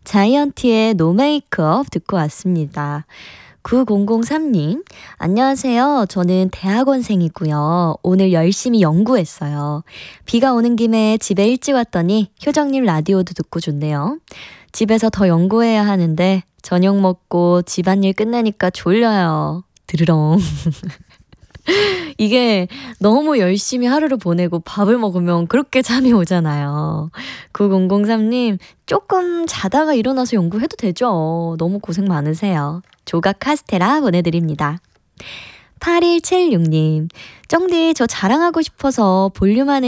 자이언티의 노 메이크업 듣고 왔습니다. 9003님, 안녕하세요. 저는 대학원생이고요. 오늘 열심히 연구했어요. 비가 오는 김에 집에 일찍 왔더니 효정님 라디오도 듣고 좋네요. 집에서 더 연구해야 하는데 저녁 먹고 집안일 끝나니까 졸려요. 드르렁. 이게 너무 열심히 하루를 보내고 밥을 먹으면 그렇게 잠이 오잖아요. 9003님, 조금 자다가 일어나서 연구해도 되죠. 너무 고생 많으세요. 조각 카스테라 보내드립니다. 8176님, 쩡디 저 자랑하고 싶어서 볼륨하는